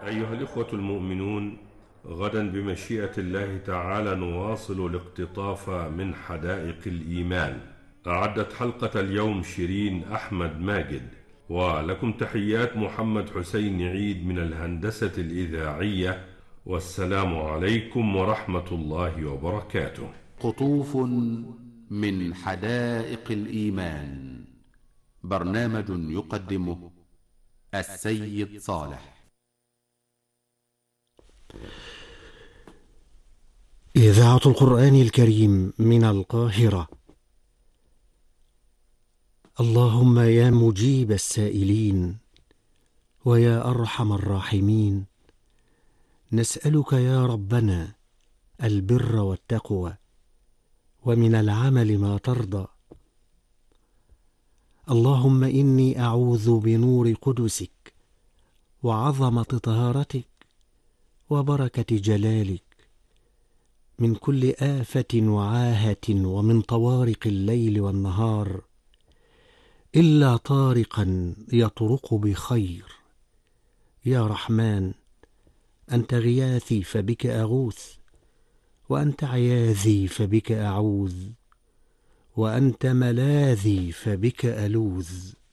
أيها الإخوة المؤمنون، غدا بمشيئة الله تعالى نواصل الاقتطاف من حدائق الإيمان. أعدت حلقة اليوم شيرين أحمد ماجد، ولكم تحيات محمد حسين عيد من الهندسة الإذاعية، والسلام عليكم ورحمة الله وبركاته. قطوف من حدائق الإيمان، برنامج يقدمه السيد صالح. إذاعة القرآن الكريم من القاهرة. اللهم يا مجيب السائلين ويا أرحم الراحمين، نسألك يا ربنا البر والتقوى ومن العمل ما ترضى. اللهم إني أعوذ بنور قدسك وعظمة طهارتك وبركة جلالك من كل آفة وعاهة ومن طوارق الليل والنهار، إلا طارقا يطرق بخير. يا رحمن، أنت غياثي فبك أغوث، وأنت عياذي فبك أعوذ، وأنت ملاذي فبك ألوذ.